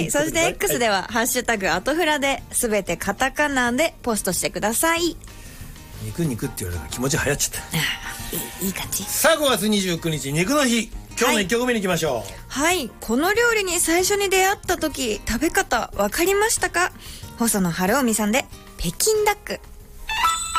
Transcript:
い。そして X では、ハッシュタグアトフラで、すべてカタカナでポストしてください。 肉肉って言われたら気持ち流行っちゃった。 いい感じ。 さあ5月29日肉の日、今日の1曲目に行きましょう。 はい、この料理に最初に出会った時、食べ方分かりましたか？細野晴臣さんで北京ダック。